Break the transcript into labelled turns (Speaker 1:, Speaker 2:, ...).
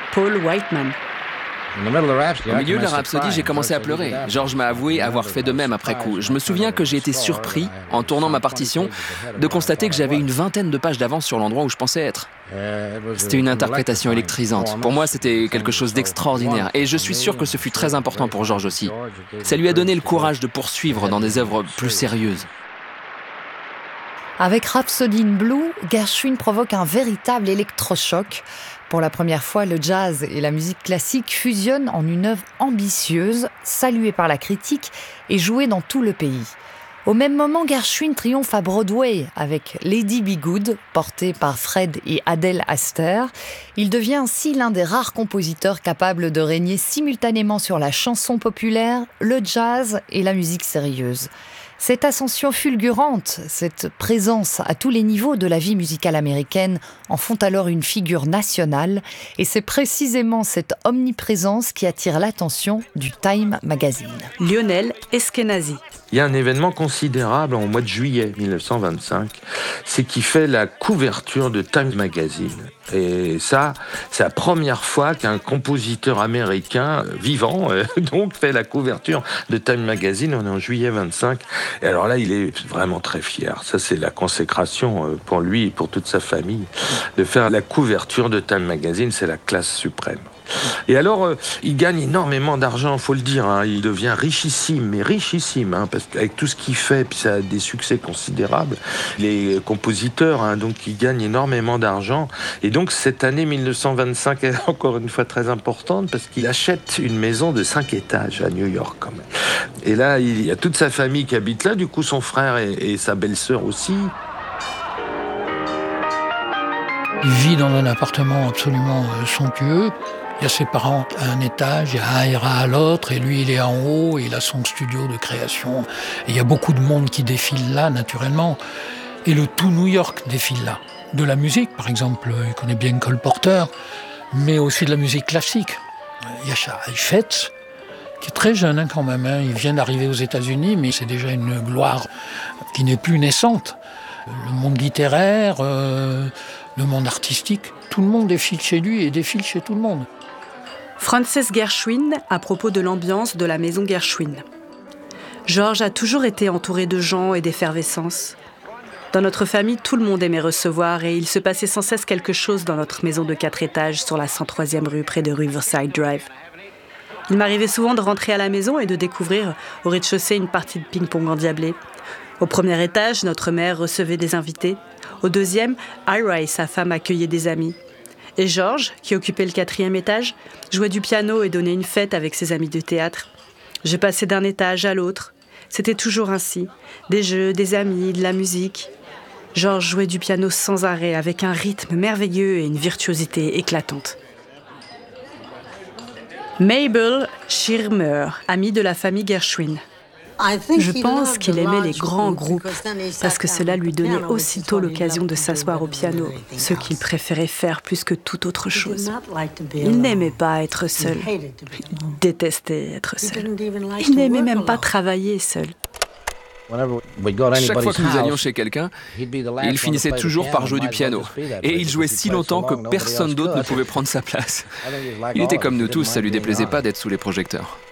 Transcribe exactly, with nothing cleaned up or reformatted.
Speaker 1: Paul Whiteman.
Speaker 2: Au milieu de la rhapsodie, j'ai commencé à pleurer. George m'a avoué avoir fait de même après coup. Je me souviens que j'ai été surpris, en tournant ma partition, de constater que j'avais une vingtaine de pages d'avance sur l'endroit où je pensais être. C'était une interprétation électrisante. Pour moi, c'était quelque chose d'extraordinaire. Et je suis sûr que ce fut très important pour George aussi. Ça lui a donné le courage de poursuivre dans des œuvres plus sérieuses.
Speaker 3: Avec Rhapsody in Blue, Gershwin provoque un véritable électrochoc. Pour la première fois, le jazz et la musique classique fusionnent en une œuvre ambitieuse, saluée par la critique et jouée dans tout le pays. Au même moment, Gershwin triomphe à Broadway avec Lady Be Good, portée par Fred et Adele Astaire. Il devient ainsi l'un des rares compositeurs capables de régner simultanément sur la chanson populaire, le jazz et la musique sérieuse. Cette ascension fulgurante, cette présence à tous les niveaux de la vie musicale américaine en font alors une figure nationale, et c'est précisément cette omniprésence qui attire l'attention du Time Magazine.
Speaker 1: Lionel Eskenazi.
Speaker 4: Il y a un événement considérable en mois de juillet mille neuf cent vingt-cinq, c'est qu'il fait la couverture de Time Magazine. Et ça, c'est la première fois qu'un compositeur américain vivant euh, donc fait la couverture de Time Magazine. On est en juillet vingt-cinq. Et alors là, il est vraiment très fier. Ça, c'est la consécration euh, pour lui et pour toute sa famille. De faire la couverture de Time Magazine, c'est la classe suprême. Et alors, euh, il gagne énormément d'argent, faut le dire. Hein. Il devient richissime, mais richissime, hein, parce qu'avec tout ce qu'il fait, puis ça a des succès considérables. Les compositeurs, hein, donc, il gagne énormément d'argent. Et donc, cette année mille neuf cent vingt-cinq est encore une fois très importante, parce qu'il achète une maison de cinq étages à New York, quand même. Et là, il y a toute sa famille qui habite là, du coup, son frère et, et sa belle-sœur aussi.
Speaker 5: Il vit dans un appartement absolument somptueux. Il y a ses parents à un étage, il y a Ira à l'autre, et lui, il est en haut, et il a son studio de création. Et il y a beaucoup de monde qui défile là, naturellement. Et le tout New York défile là. De la musique, par exemple, il connaît bien Cole Porter, mais aussi de la musique classique. Il y a Shai Fetz, qui est très jeune hein, quand même. Hein. Il vient d'arriver aux États-Unis, mais c'est déjà une gloire qui n'est plus naissante. Le monde littéraire, euh, le monde artistique, tout le monde défile chez lui et défile chez tout le monde.
Speaker 1: Frances Gershwin, à propos de l'ambiance de la maison Gershwin. George a toujours été entouré de gens et d'effervescence. Dans notre famille, tout le monde aimait recevoir et il se passait sans cesse quelque chose dans notre maison de quatre étages sur la cent troisième rue près de Riverside Drive. Il m'arrivait souvent de rentrer à la maison et de découvrir au rez-de-chaussée une partie de ping-pong endiablée. Au premier étage, notre mère recevait des invités. Au deuxième, Ira et sa femme accueillaient des amis. Et George, qui occupait le quatrième étage, jouait du piano et donnait une fête avec ses amis de théâtre. Je passais d'un étage à l'autre. C'était toujours ainsi. Des jeux, des amis, de la musique. George jouait du piano sans arrêt, avec un rythme merveilleux et une virtuosité éclatante. Mabel Schirmer, amie de la famille Gershwin. Je pense qu'il aimait les grands groupes parce que cela lui donnait aussitôt l'occasion de s'asseoir au piano, ce qu'il préférait faire plus que toute autre chose. Il n'aimait pas être seul. Il détestait être seul. Il n'aimait même pas travailler seul.
Speaker 2: Chaque fois que nous allions chez quelqu'un, il finissait toujours par jouer du piano. Et il jouait si longtemps que personne d'autre ne pouvait prendre sa place. Il était comme nous tous, ça lui déplaisait pas d'être sous les projecteurs.